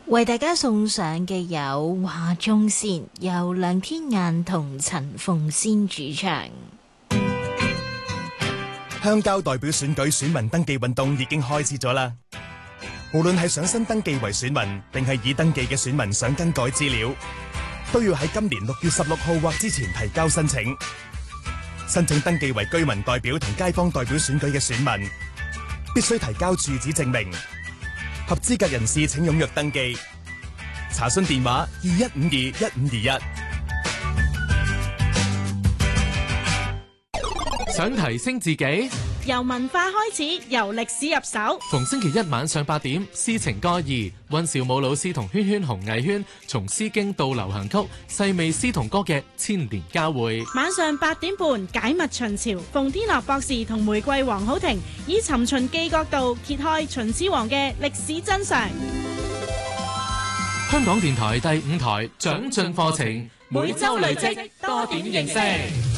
為大家送上嘅有華中線，由梁天雁同陳鳳仙主唱。 鄉郊代表選舉選民登記運動已經開始咗啦。無論係想新登記為選民，定係已登記嘅選民想更改資料，都要喺今年6月16號或之前提交申請。申請登記為居民代表同街坊代表選舉嘅選民，必須提交住址證明。合資格人士請踴躍登記。查詢電話21521521。 想提升自己， 由文化開始，由歷史入手。 逢星期一晚上8點，詩情歌義，溫兆武老師同圈圈紅藝圈從詩經到流行曲，細味詩同歌嘅千年交匯。 晚上8點半，解密秦朝，馮天樂博士同玫瑰黃好婷以尋秦記角度揭開秦始皇嘅歷史真相。 香港電台第5台長進課程，每週累積多點認識。